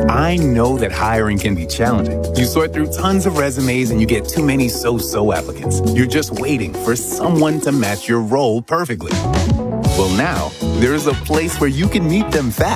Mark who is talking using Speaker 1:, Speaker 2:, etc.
Speaker 1: I know that hiring can be challenging. You sort through tons of resumes and you get too many so-so applicants. You're just waiting for someone to match your role perfectly. Well, now, there's a place where you can meet them fast.